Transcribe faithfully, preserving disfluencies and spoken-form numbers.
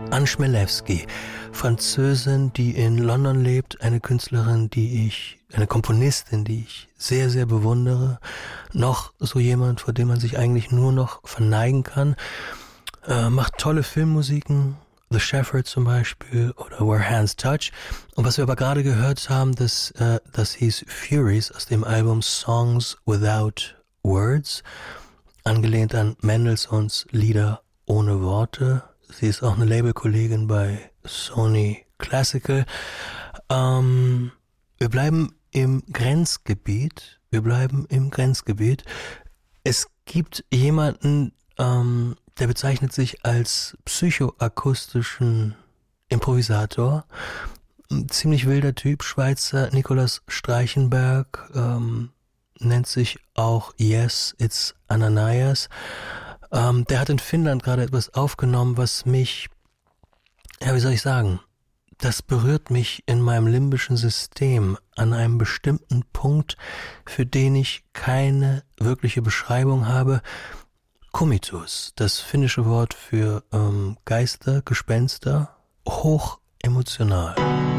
Anne Chmelewski, Französin, die in London lebt, eine Künstlerin, die ich, eine Komponistin, die ich sehr, sehr bewundere. Noch so jemand, vor dem man sich eigentlich nur noch verneigen kann. Äh, macht tolle Filmmusiken, The Shepherd zum Beispiel oder Where Hands Touch. Und was wir aber gerade gehört haben, das, äh, das hieß Furies aus dem Album Songs Without Words, angelehnt an Mendelssohns Lieder ohne Worte. Sie ist auch eine Labelkollegin bei Sony Classical. Ähm, wir bleiben im Grenzgebiet. Wir bleiben im Grenzgebiet. Es gibt jemanden, ähm, der bezeichnet sich als psychoakustischen Improvisator. Ein ziemlich wilder Typ, Schweizer Nikolaus Streichenberg, ähm, nennt sich auch Yes, It's Ananias. Ähm, der hat in Finnland gerade etwas aufgenommen, was mich, ja, wie soll ich sagen, das berührt mich in meinem limbischen System an einem bestimmten Punkt, für den ich keine wirkliche Beschreibung habe. Kummitus, das finnische Wort für ähm, Geister, Gespenster, hoch emotional.